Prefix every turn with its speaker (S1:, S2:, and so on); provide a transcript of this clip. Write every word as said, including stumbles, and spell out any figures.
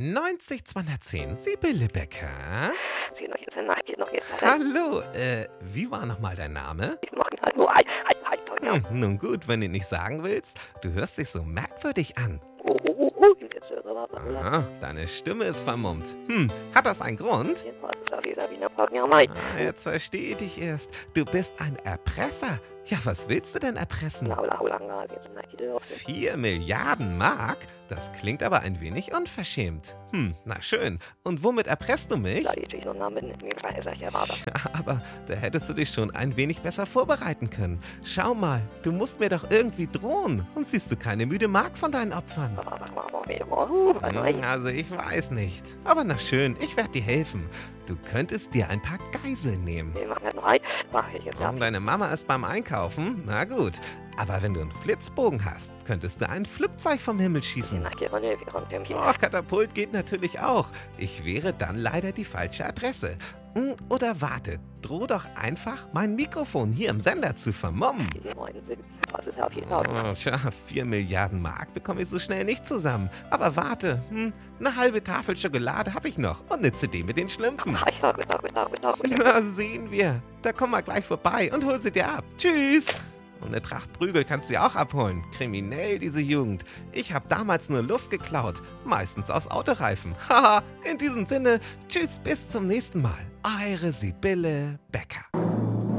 S1: neunzig zweihundertzehn, Sibylle Becker.
S2: Sie noch jetzt nach dir noch jetzt.
S1: Hallo, äh, wie war nochmal dein Name?
S2: Ich mache halt nur ein, ein, ein, ein,
S1: Hm, nun gut, wenn du nicht sagen willst. Du hörst dich so merkwürdig an.
S2: Oh, oh, oh, oh. Jetzt, äh, warte, warte.
S1: Aha, deine Stimme ist vermummt. Hm, hat das einen Grund?
S2: Jetzt war es auf dieser Wiener Park, ja, mein.
S1: Ah, jetzt verstehe ich dich erst. Du bist ein Erpresser. Ja, was willst du denn erpressen?
S2: Na, hula, hula, hula, jetzt nach dir auf.
S1: Vier Milliarden Mark? Das klingt aber ein wenig unverschämt. Hm, na schön. Und womit erpresst du mich?
S2: Da die sich noch Namen in mir kleine Sache war.
S1: Ja, aber da hättest du dich schon ein wenig besser vorbereiten können. Schau mal, du musst mir doch irgendwie drohen. Sonst siehst du keine müde Mark von deinen Opfern. Hm, Also ich weiß nicht. Aber na schön, ich werde dir helfen. Du könntest dir ein paar Geiseln nehmen.
S2: Wir machen halt noch ein. Mach ich jetzt ab.
S1: Hm, Deine Mama ist beim Einkaufen? Na gut. Aber wenn du einen Flitzbogen hast, könntest du ein Flugzeug vom Himmel schießen.
S2: Nach dir, ne, wir kommen hier.
S1: Oh, Katapult geht natürlich auch. Ich wäre dann leider die falsche Adresse. Hm, Oder warte, droh doch einfach, mein Mikrofon hier im Sender zu vermummen.
S2: Was ist auf jeden Fall?
S1: Oh, tja, vier Milliarden Mark bekomme ich so schnell nicht zusammen. Aber warte, hm, eine halbe Tafel Schokolade habe ich noch und eine C D mit den Schlümpfen.
S2: Ach, ich sag, ich sag, ich sag, ich sag, ich sag.
S1: Na, sehen wir. Da komm mal gleich vorbei und hol sie dir ab. Tschüss. Und eine Tracht Prügel kannst du dir auch abholen. Kriminell, diese Jugend. Ich habe damals nur Luft geklaut. Meistens aus Autoreifen. Haha, in diesem Sinne, tschüss, bis zum nächsten Mal. Eure Sibylle Becker.